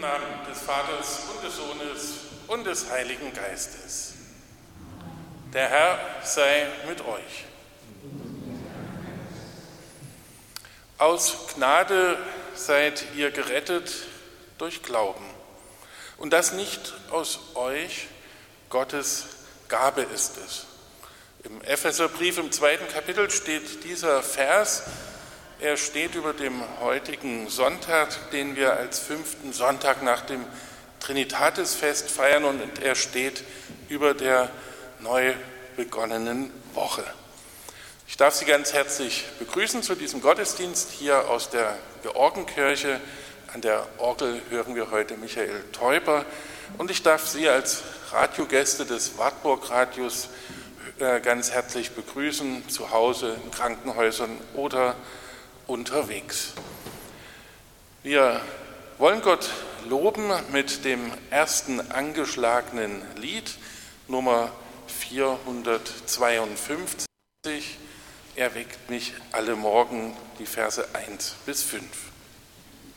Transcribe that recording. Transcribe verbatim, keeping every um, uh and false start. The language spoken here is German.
Namen des Vaters und des Sohnes und des Heiligen Geistes. Der Herr sei mit euch. Aus Gnade seid ihr gerettet durch Glauben. Und das nicht aus euch, Gottes Gabe ist es. Im Epheserbrief im zweiten Kapitel steht dieser Vers. Er steht über dem heutigen Sonntag, den wir als fünften Sonntag nach dem Trinitatisfest feiern, und er steht über der neu begonnenen Woche. Ich darf Sie ganz herzlich begrüßen zu diesem Gottesdienst hier aus der Georgenkirche. An der Orgel hören wir heute Michael Teuber, und ich darf Sie als Radiogäste des Wartburg-Radios ganz herzlich begrüßen, zu Hause, in Krankenhäusern oder unterwegs. Wir wollen Gott loben mit dem ersten angeschlagenen Lied, Nummer vierhundertzweiundfünfzig. Er weckt mich alle Morgen, die Verse eins bis fünf.